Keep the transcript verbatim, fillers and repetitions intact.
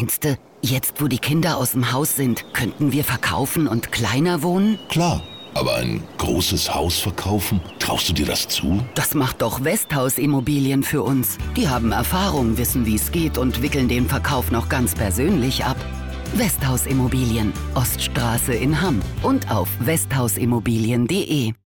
Meinst du, jetzt wo die Kinder aus dem Haus sind, könnten wir verkaufen und kleiner wohnen? Klar, aber ein großes Haus verkaufen, traust du dir das zu? Das macht doch Westhaus Immobilien für uns. Die haben Erfahrung, wissen, wie es geht und wickeln den Verkauf noch ganz persönlich ab. Westhaus Immobilien, Oststraße in Hamm und auf westhausimmobilien punkt de.